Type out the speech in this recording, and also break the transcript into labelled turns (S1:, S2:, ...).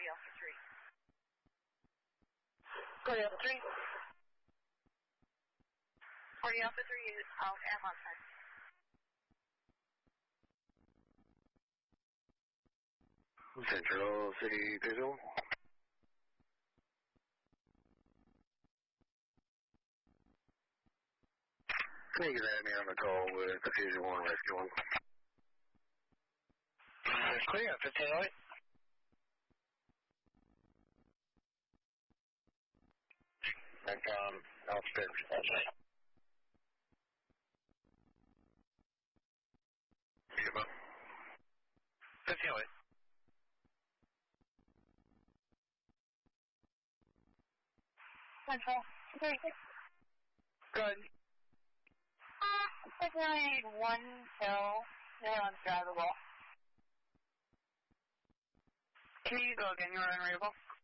S1: Alpha 3. Cordy Alpha 3. Cordy Alpha 3 is out at Mountain.
S2: Central City Visual. Can you get me on the call with the Fusion 1 Rescue 1?
S3: Clear, 1508. Outskirts, that's right.
S2: Yeah, about
S3: 1508.
S1: Central 36.
S3: Good.
S1: I think I need one hill. They're undrivable.
S4: Can you go again? You're unreadable.